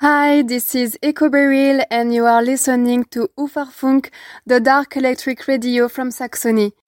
Hi, this is Ecoberyl and you are listening to Uferfunk, the dark electric radio from Saxony.